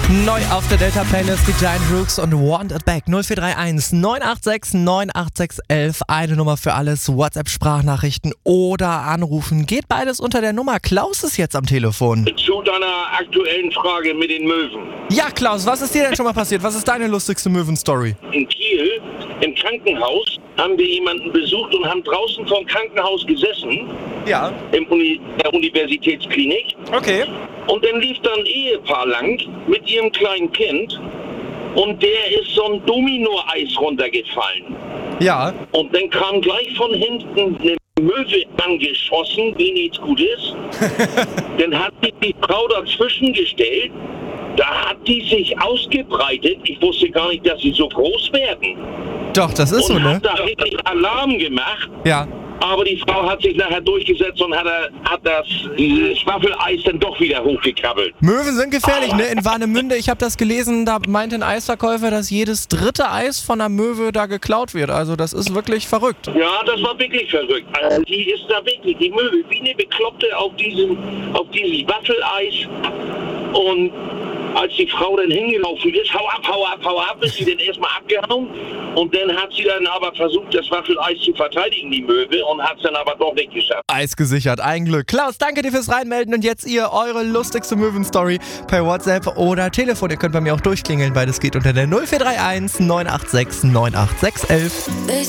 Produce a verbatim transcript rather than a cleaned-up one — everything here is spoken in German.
Neu auf der Delta Playlist die Giant Rooks und Want It Back. null vier drei eins neun acht sechs neun acht sechs elf. Eine Nummer für alles. WhatsApp-Sprachnachrichten oder anrufen. Geht beides unter der Nummer. Klaus ist jetzt am Telefon. Zu deiner aktuellen Frage mit den Möwen. Ja, Klaus, was ist dir denn schon mal passiert? Was ist deine lustigste Möwen-Story? In Kiel, im Krankenhaus, haben wir jemanden besucht und haben draußen vom Krankenhaus gesessen. Ja. In Uni- der Universitätsklinik. Okay. Und dann lief da ein Ehepaar lang mit ihrem kleinen Kind. Und der ist so ein Domino-Eis runtergefallen. Ja. Und dann kam gleich von hinten eine Möwe angeschossen, wie nichts Gutes. Dann hat sich die Frau dazwischen gestellt. Da hat die sich ausgebreitet. Ich wusste gar nicht, dass sie so groß werden. Doch, das ist so, und ne? hat da richtig Alarm gemacht. Ja. Aber die Frau hat sich nachher durchgesetzt und hat, hat das dieses Waffeleis dann doch wieder hochgekrabbelt. Möwen sind gefährlich, ne? In Warnemünde, ich habe das gelesen, da meinte ein Eisverkäufer, dass jedes dritte Eis von einer Möwe da geklaut wird. Also das ist wirklich verrückt. Ja, das war wirklich verrückt. Also die ist da wirklich, die Möwe, wie eine Bekloppte auf diesem, auf dieses Waffeleis. Und als die Frau dann hingelaufen ist, hau ab, hau ab, hau ab, ist sie dann erstmal abgehauen. Und dann hat sie dann aber versucht, das Waffeleis zu verteidigen, die Möwe, und hat es dann aber doch nicht geschafft. Eis gesichert, ein Glück. Klaus, danke dir fürs Reinmelden und jetzt ihr eure lustigste Möwen-Story per WhatsApp oder Telefon. Ihr könnt bei mir auch durchklingeln, beides geht unter der null vier drei eins neun acht sechs neun acht sechs elf.